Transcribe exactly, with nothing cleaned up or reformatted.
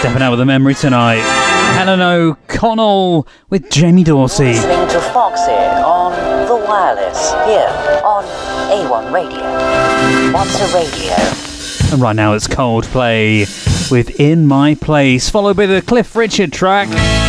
Stepping out with a memory tonight. Helen O'Connell with Jamie Dorsey. Listening to Fox here on the wireless, here on A one Radio. What's a radio? And right now it's Coldplay with In My Place, followed by the Cliff Richard track.